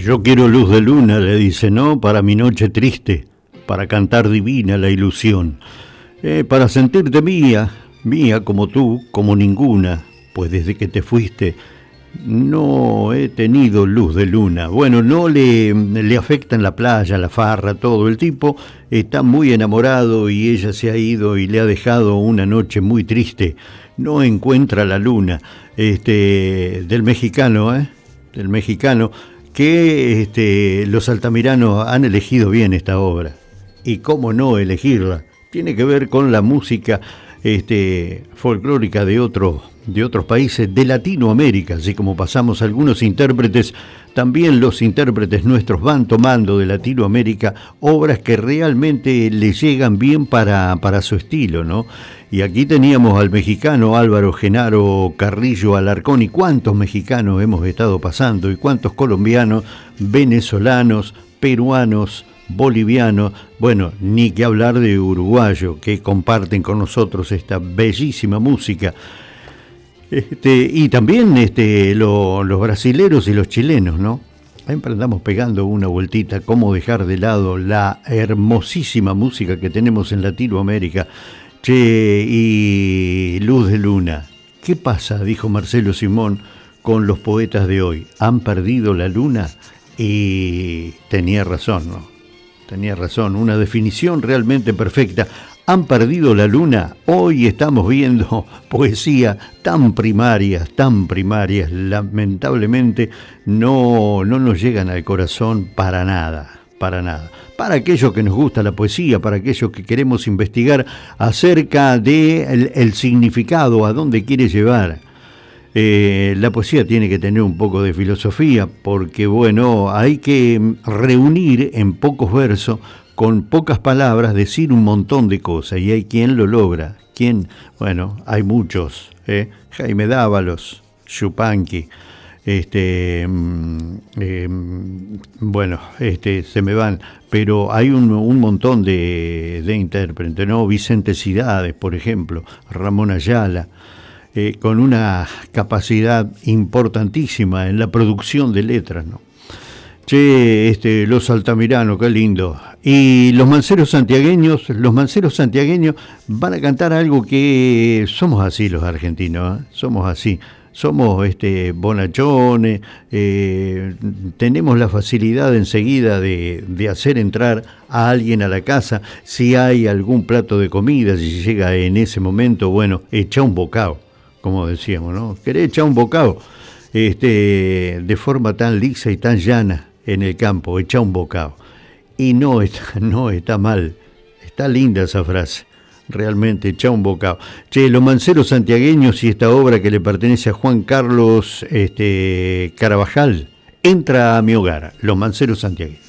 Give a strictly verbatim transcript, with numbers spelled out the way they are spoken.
Yo quiero luz de luna, le dice, no, para mi noche triste, para cantar divina la ilusión, eh, para sentirte mía, mía como tú, como ninguna, pues desde que te fuiste no he tenido luz de luna. Bueno, no le, le afecta en la playa, la farra, todo. El tipo está muy enamorado y ella se ha ido y le ha dejado una noche muy triste. No encuentra la luna. Este, del mexicano, ¿eh? Del mexicano, que este, los altamiranos han elegido bien esta obra. Y cómo no elegirla. Tiene que ver con la música este, folclórica de otros de otros países de Latinoamérica, así como pasamos algunos intérpretes, también los intérpretes nuestros van tomando de Latinoamérica obras que realmente le llegan bien para, para su estilo, ¿no? Y aquí teníamos al mexicano Álvaro Genaro Carrillo Alarcón, y cuántos mexicanos hemos estado pasando, y cuántos colombianos, venezolanos, peruanos, bolivianos, bueno, ni que hablar de uruguayos que comparten con nosotros esta bellísima música. Este, y también este, lo, los brasileros y los chilenos, ¿no? Siempre andamos pegando una vueltita, cómo dejar de lado la hermosísima música que tenemos en Latinoamérica. Che, y Luz de Luna, ¿qué pasa? Dijo Marcelo Simón con los poetas de hoy. ¿Han perdido la luna? Y tenía razón, ¿no? Tenía razón, una definición realmente perfecta. Han perdido la luna. Hoy estamos viendo poesía tan primarias, tan primarias, lamentablemente no, no nos llegan al corazón para nada, para nada. Para aquellos que nos gusta la poesía, para aquellos que queremos investigar acerca del el significado, a dónde quiere llevar. Eh, la poesía tiene que tener un poco de filosofía, porque bueno, hay que reunir en pocos versos, con pocas palabras, decir un montón de cosas, y hay quien lo logra. ¿Quién? Bueno, hay muchos, ¿eh? Jaime Dávalos, Yupanqui, este, eh, bueno, este, se me van, pero hay un, un montón de, de intérpretes, ¿no? Vicente Cidades, por ejemplo, Ramón Ayala, eh, con una capacidad importantísima en la producción de letras, ¿no? Che, este, los altamiranos, qué lindo. Y los manceros santiagueños, los manceros santiagueños van a cantar algo que somos así los argentinos, ¿eh? Somos así. Somos este, bonachones, eh, tenemos la facilidad enseguida de, de hacer entrar a alguien a la casa. Si hay algún plato de comida, si llega en ese momento, bueno, echa un bocado, como decíamos, ¿no? ¿Querés echar un bocado? Este, de forma tan lisa y tan llana en el campo, echa un bocado. Y no está, no está mal, está linda esa frase. Realmente, echa un bocado. Che, los manceros santiagueños y esta obra que le pertenece a Juan Carlos este, Carabajal, Entra a mi hogar, los manceros santiagueños.